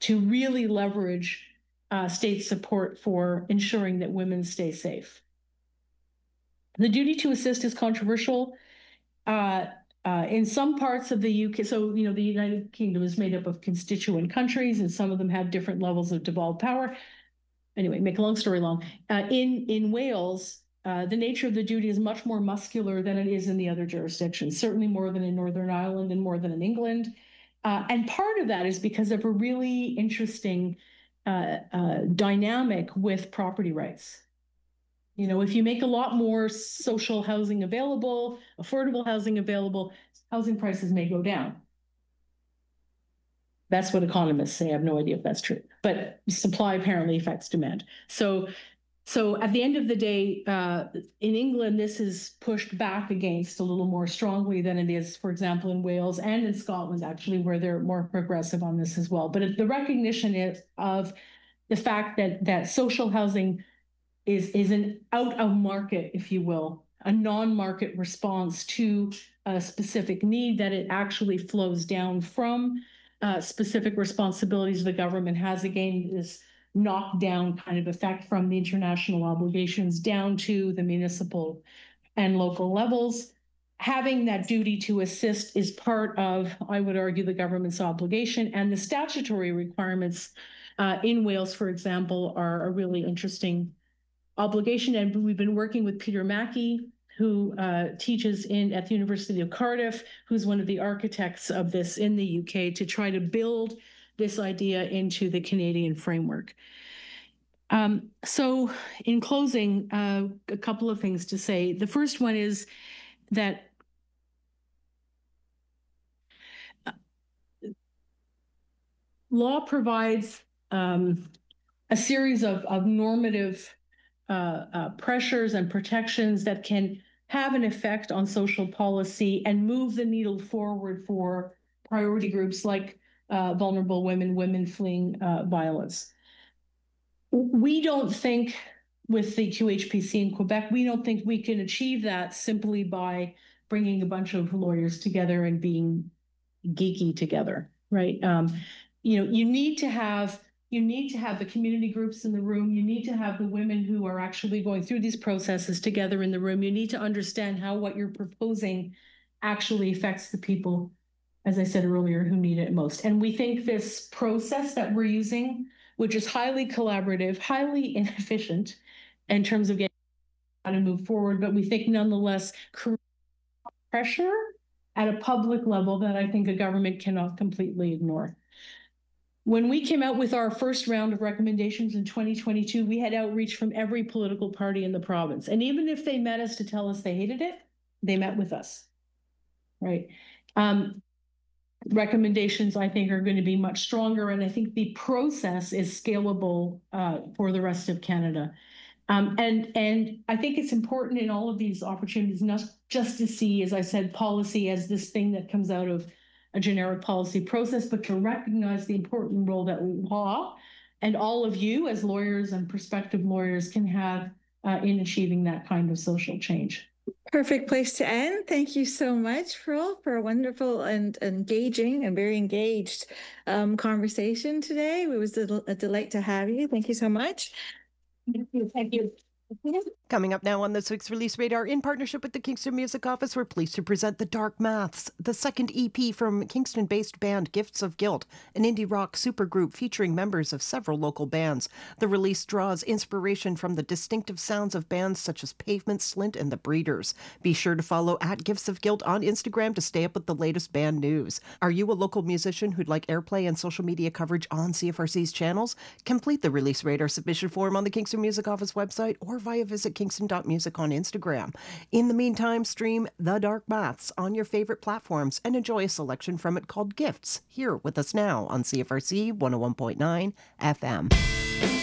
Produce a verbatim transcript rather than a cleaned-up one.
to really leverage uh, state support for ensuring that women stay safe. The duty to assist is controversial. Uh, uh, in some parts of the U K, so, you know, the United Kingdom is made up of constituent countries, and some of them have different levels of devolved power. Anyway, make a long story long. Uh, in, in Wales, uh, the nature of the duty is much more muscular than it is in the other jurisdictions, certainly more than in Northern Ireland and more than in England. Uh, and part of that is because of a really interesting uh, uh, dynamic with property rights. You know, if you make a lot more social housing available, affordable housing available, housing prices may go down. That's what economists say. I have no idea if that's true, but supply apparently affects demand. So, so at the end of the day, uh, in England, this is pushed back against a little more strongly than it is, for example, in Wales and in Scotland, actually, where they're more progressive on this as well. But the recognition is of the fact that that social housing is, is an out of market, if you will, a non-market response to a specific need, that it actually flows down from uh, specific responsibilities the government has, again, this knockdown kind of effect from the international obligations down to the municipal and local levels. Having that duty to assist is part of, I would argue, the government's obligation, and the statutory requirements uh, in Wales, for example, are a really interesting obligation. And we've been working with Peter Mackey, who uh, teaches in at the University of Cardiff, who's one of the architects of this in the U K, to try to build this idea into the Canadian framework. Um, so in closing, uh, a couple of things to say. The first one is that law provides um, a series of, of normative uh, uh, pressures and protections that can have an effect on social policy and move the needle forward for priority groups like uh, vulnerable women, women fleeing uh, violence. We don't think, with the Q H P C in Quebec, we don't think we can achieve that simply by bringing a bunch of lawyers together and being geeky together, right? Um, you know, you need to have you need to have the community groups in the room. You need to have the women who are actually going through these processes together in the room. You need to understand how what you're proposing actually affects the people, as I said earlier, who need it most. And we think this process that we're using, which is highly collaborative, highly inefficient in terms of getting how to move forward, but we think nonetheless pressure at a public level that I think a government cannot completely ignore. When we came out with our first round of recommendations in twenty twenty-two, we had outreach from every political party in the province. And even if they met us to tell us they hated it, they met with us, right? Um, recommendations, I think, are going to be much stronger. And I think the process is scalable uh, for the rest of Canada. Um, and, and I think it's important in all of these opportunities not just to see, as I said, policy as this thing that comes out of a generic policy process, but to recognize the important role that law and all of you as lawyers and prospective lawyers can have uh, in achieving that kind of social change. Perfect place to end. Thank you so much, Pearl, for a wonderful and engaging and very engaged um, conversation today. It was a, a delight to have you. Thank you so much. Thank you. Thank you. Coming up now on this week's Release Radar, in partnership with the Kingston Music Office, we're pleased to present The Dark Maths, the second E P from Kingston-based band Gifts of Guilt, an indie rock supergroup featuring members of several local bands. The release draws inspiration from the distinctive sounds of bands such as Pavement, Slint, and The Breeders. Be sure to follow at Gifts of Guilt on Instagram to stay up with the latest band news. Are you a local musician who'd like airplay and social media coverage on C F R C's channels? Complete the Release Radar submission form on the Kingston Music Office website or via visit kingston dot music on Instagram. In the meantime, stream The Dark Maths on your favorite platforms and enjoy a selection from it called Gifts, here with us now on C F R C one oh one point nine F M.